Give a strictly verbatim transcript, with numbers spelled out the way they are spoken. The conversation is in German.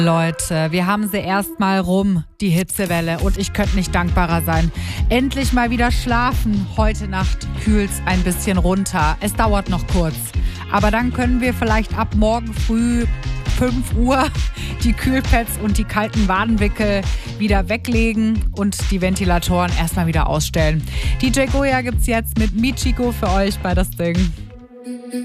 Leute, wir haben sie erstmal rum, die Hitzewelle, und ich könnte nicht dankbarer sein. Endlich mal wieder schlafen. Heute Nacht kühlt's ein bisschen runter. Es dauert noch kurz. Aber dann können wir vielleicht ab morgen früh fünf Uhr die Kühlpads und die kalten Wadenwickel wieder weglegen und die Ventilatoren erstmal wieder ausstellen. D J Goya gibt's jetzt mit Michiko für euch bei das Ding.